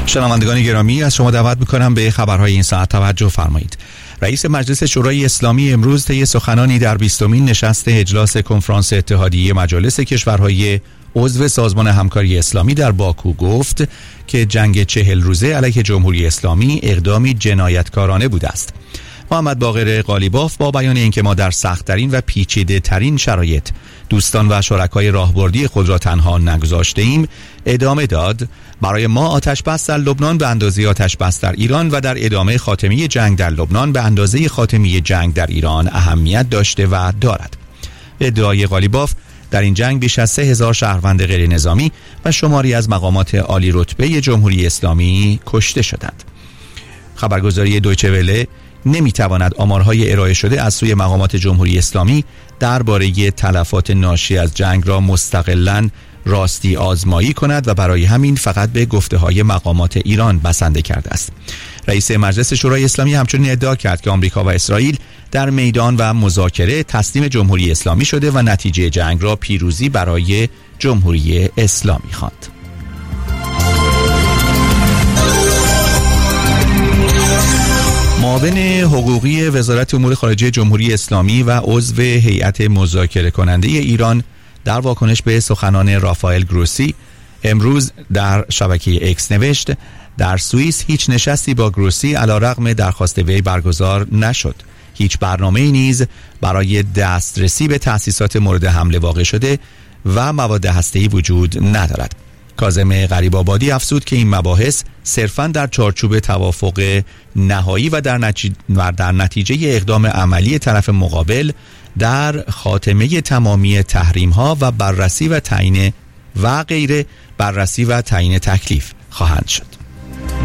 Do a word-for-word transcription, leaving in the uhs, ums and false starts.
شنوندگان گرامی، از شما دعوت می‌کنم به خبرهای این ساعت توجه فرمایید. رئیس مجلس شورای اسلامی امروز طی سخنانی در بیستمین نشست اجلاس کنفرانس اتحادیه مجالس کشورهای عضو سازمان همکاری اسلامی در باکو گفت که جنگ چهل روزه علیه جمهوری اسلامی اقدامی جنایتکارانه بوده است. محمد باقر قالیباف با بیان اینکه ما در سخت‌ترین و پیچیده‌ترین شرایط دوستان و شرکای راهبردی خود را تنها نگذاشته‌ایم، ادامه داد: برای ما آتش بس در لبنان به اندازه آتش بس در ایران و در ادامه خاتمه جنگ در لبنان به اندازه خاتمه جنگ در ایران اهمیت داشته و دارد. ادعای قالیباف، در این جنگ بیش از سه هزار شهروند غیر نظامی و شماری از مقامات عالی رتبه جمهوری اسلامی کشته شدند. خبرگزاری دویچه وله نمیتواند آمارهای ارائه شده از سوی مقامات جمهوری اسلامی درباره تلفات ناشی از جنگ را مستقلاً راستی آزمایی کند و برای همین فقط به گفته‌های مقامات ایران بسنده کرده است. رئیس مجلس شورای اسلامی همچنین ادعا کرد که آمریکا و اسرائیل در میدان و مذاکره تسلیم جمهوری اسلامی شده و نتیجه جنگ را پیروزی برای جمهوری اسلامی خواند. معاون حقوقی وزارت امور خارجه جمهوری اسلامی و عضو هیئت مذاکره کننده ایران در واکنش به سخنان رافائل گروسی امروز در شبکه اکس نوشت: در سوئیس هیچ نشستی با گروسی علیرغم درخواست وی برگزار نشد. هیچ برنامه‌ای نیز برای دسترسی به تأسیسات مورد حمله واقع شده و مواد هسته‌ای وجود ندارد. کاظم غریب‌آبادی افزود که این مباحث صرفاً در چارچوب توافق نهایی و در, نتیجه و در نتیجه اقدام عملی طرف مقابل در خاتمه تمامی تحریم‌ها و بررسی و تعیین و غیر بررسی و تعیین تکلیف خواهند شد.